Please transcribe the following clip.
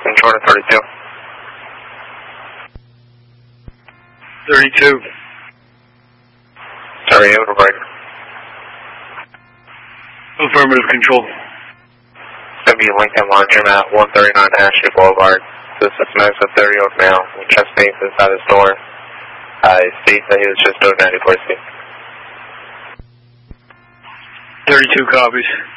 Control to 32. 32. Sorry, overbreak. Affirmative control. It's going to be Lincoln Laundromat, 139 Ashley Boulevard. This is Max with 30-year-old male. We just faced inside his door. He states that he was just owed 94C. 32 copies.